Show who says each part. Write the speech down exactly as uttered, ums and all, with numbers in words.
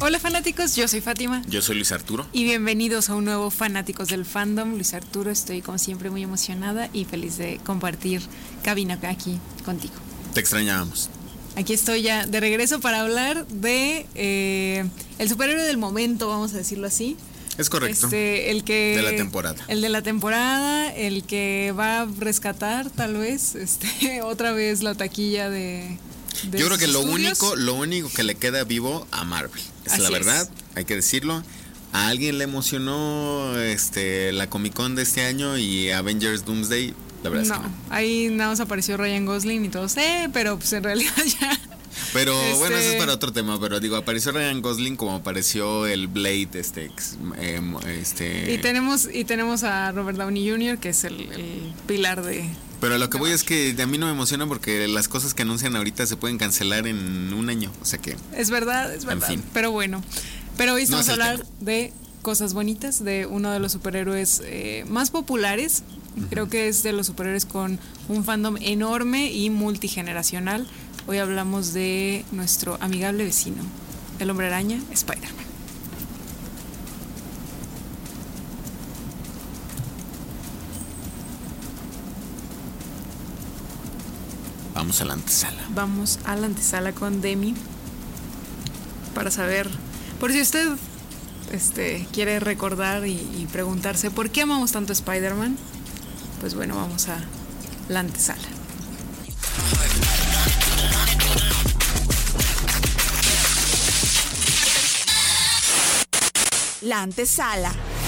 Speaker 1: Hola fanáticos, yo soy Fátima.
Speaker 2: Yo soy Luis Arturo.
Speaker 1: Y bienvenidos a un nuevo Fanáticos del Fandom. Luis Arturo, estoy como siempre muy emocionada y feliz de compartir cabina aquí contigo.
Speaker 2: Te extrañábamos.
Speaker 1: Aquí estoy ya de regreso para hablar de eh, el superhéroe del momento, vamos a decirlo así.
Speaker 2: Es correcto.
Speaker 1: Este, el que
Speaker 2: de la temporada.
Speaker 1: El de la temporada, el que va a rescatar tal vez este, otra vez la taquilla de... de
Speaker 2: Yo creo que lo
Speaker 1: estudios.
Speaker 2: único, lo único que le queda vivo a Marvel. Es
Speaker 1: Así
Speaker 2: la verdad,
Speaker 1: es.
Speaker 2: hay que decirlo. A alguien le emocionó este la Comic Con de este año y Avengers Doomsday. La verdad
Speaker 1: no,
Speaker 2: es que no.
Speaker 1: Ahí nada más apareció Ryan Gosling y todos, eh, pero pues en realidad ya.
Speaker 2: Pero
Speaker 1: este...
Speaker 2: bueno, eso es para otro tema. Pero digo, apareció Ryan Gosling como apareció el Blade, este, eh, este.
Speaker 1: Y tenemos y tenemos a Robert Downey junior, que es el, el pilar de.
Speaker 2: Pero lo que voy es que a mí no me emociona porque las cosas que anuncian ahorita se pueden cancelar en un año, o sea que...
Speaker 1: Es verdad, es verdad,
Speaker 2: en fin.
Speaker 1: Pero bueno, pero hoy vamos
Speaker 2: no
Speaker 1: a hablar tema. de cosas bonitas, de uno de los superhéroes eh, más populares. Uh-huh. Creo que es de los superhéroes con un fandom enorme y multigeneracional. Hoy hablamos de nuestro amigable vecino, el Hombre Araña, Spider-Man.
Speaker 2: Vamos a la antesala.
Speaker 1: Vamos a la antesala con Demi para saber, por si usted este, quiere recordar y, y preguntarse por qué amamos tanto a Spider-Man, pues bueno, vamos a la antesala.
Speaker 3: La antesala.